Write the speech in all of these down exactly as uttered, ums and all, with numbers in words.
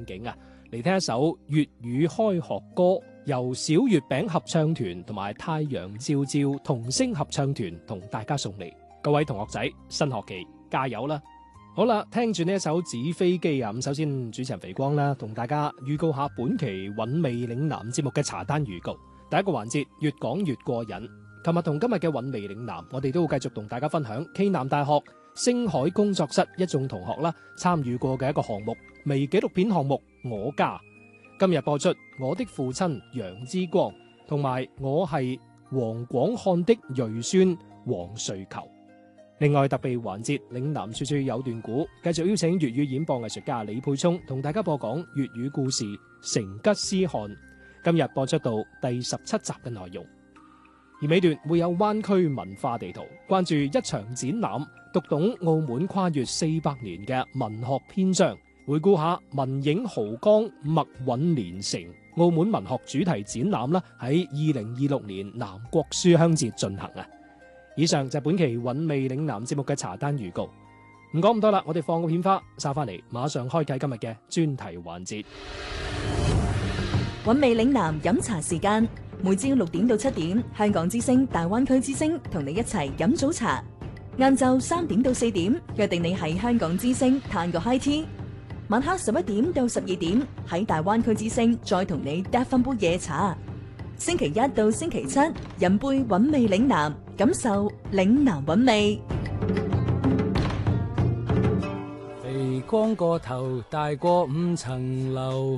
應景啊，嚟聽一首粵語開學歌，由小月餅合唱團同埋太陽照照童聲合唱團同大家送嚟。各位同學仔，新學期加油啦！好啦，聽住呢一首紙飛機啊，咁首先主持人肥光啦，同大家預告下本期韻味嶺南節目嘅茶單預告。第一個環節越講越過癮。琴日同今日嘅韻味嶺南，我哋都會繼續同大家分享暨南大學星海工作室一眾同學啦參與過嘅一個項目微紀錄片項目《我家》。今日播出《我的父親楊之光》同埋《我係黃廣漢的裔孫黃瑞球》。另外特別環節嶺南處處有段古，繼續邀請粵語演播藝術家李沛聰同大家播講粵語故事《成吉思汗》。今日播出到第十七集嘅內容。而尾段會有灣區文化地圖，關注一場展覽，讀懂澳門跨越四百年嘅文學篇章，回顧下文影豪江墨韻連城澳門文學主題展覽啦，喺二零二六年南國書香節進行啊！以上就係本期韻味嶺南節目嘅茶單預告。唔講咁多啦，我哋放個片花，收翻嚟馬上開啟今日嘅專題環節。 韻味嶺南飲茶時間，每朝六點到七點，香港之聲、大灣區之聲同你一齊飲早茶。晏晝三點到四點，約定你喺香港之聲嘆個 high tea。晚黑十一點到十二點，喺大灣區之聲再同你嗒翻杯夜茶。星期一到星期七，飲杯韻味嶺南，感受嶺南韻味。 肥光個頭大過五層樓，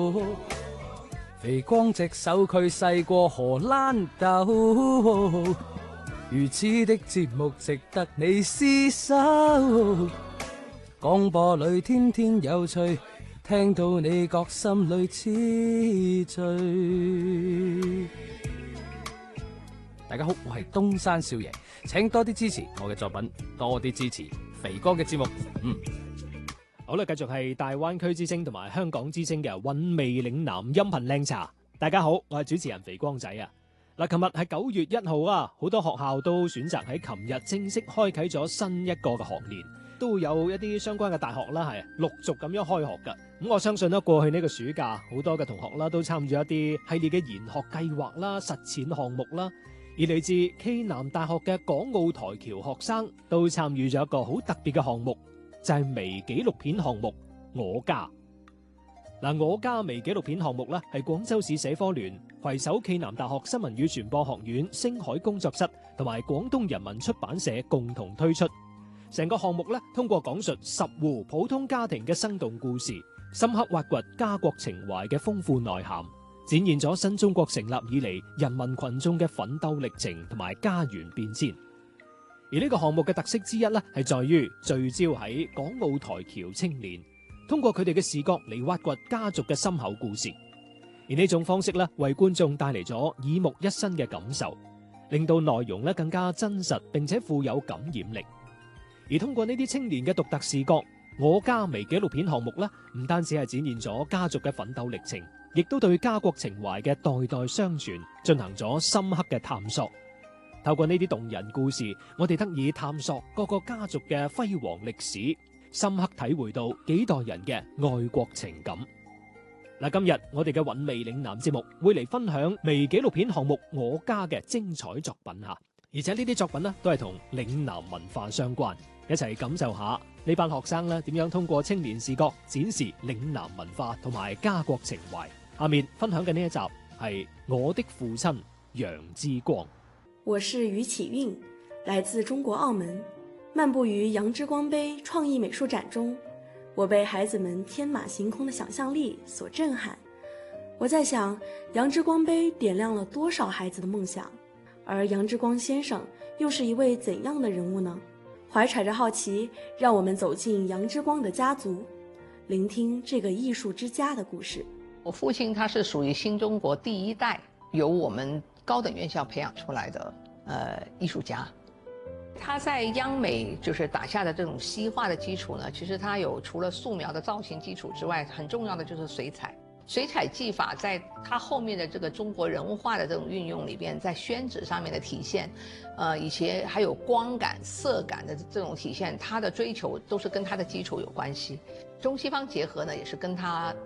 肥光隻手佢細過荷蘭豆，如此的節目值得你廝守。廣播裏天天有趣，聽到你覺心裏痴醉。大家好，我係東山少爺，請多啲支持我嘅作品，多啲支持肥哥嘅節目。嗯。 好啦，繼續係大灣區之聲同埋香港之聲嘅韻味嶺南音頻靚茶。大家好，我係主持人肥光仔啊。嗱，琴日係九月一號啊，好多學校都選擇喺琴日正式開啟咗新一個嘅學年，都會有一啲相關嘅大學啦，係陸續咁樣開學噶。咁我相信咧，過去呢個暑假，好多嘅同學啦都參與一啲系列嘅研學計劃啦、實踐項目啦。而嚟自暨南大學嘅港澳台僑學生都參與咗一個好特別嘅項目。就係微紀錄片項目我家。嗱，我家微紀錄片項目咧，係廣州市社科聯攜手暨南大學新聞與傳播學院星海工作室同埋廣東人民出版社共同推出。成個項目咧，通過講述十戶普通家庭嘅生動故事，深刻挖掘家國情懷嘅豐富內涵，展現咗新中國成立以嚟人民群眾嘅奮鬥歷程同埋家園變遷。而呢個項目嘅特色之一咧，係在於聚焦喺港澳台僑青年，通過佢哋嘅視角嚟挖掘家族嘅深厚故事。而呢種方式咧，為觀眾帶嚟咗耳目一新嘅感受，令到內容咧更加真實並且富有感染力。而通過呢啲青年嘅獨特視角，我家微紀錄片項目咧，唔單止係展現咗家族嘅奮鬥歷程，亦都對家國情懷嘅代代相傳進行咗深刻嘅探索。透過呢啲動人故事，我哋得以探索各個家族嘅輝煌歷史，深刻體會到幾代人嘅愛國情感。嗱，今日我哋嘅韻味嶺南節目會嚟分享微紀錄片項目我家嘅精彩作品吓，而且呢啲作品呢都係同嶺南文化相關，一齊感受下呢班學生呢點樣通過青年視角展示嶺南文化同埋家國情懷。下面分享嘅呢一集係我的父親楊之光。 我是余啟運，來自中國澳門，漫步於楊之光杯創意美術展中，我被孩子們天馬行空的想象力所震撼。我在想，楊之光杯點亮了多少孩子的夢想，而楊之光先生又是一位怎樣的人物呢？懷揣着好奇，讓我們走進楊之光的家族，聆聽這個藝術之家的故事。 我父親他是屬於新中國第一代由我們高等院校培養出來的呃藝術家，他在央美就是打下的這種西畫的基礎呢，其實他有除了素描的造型基礎之外，很重要的就是水彩。水彩技法在他後面的這個中國人物畫的這種運用裏邊，在宣紙上面的體現，呃，以及還有光感、色感的這種體現，他的追求都是跟他的基礎有關係。中西方結合呢，也是跟他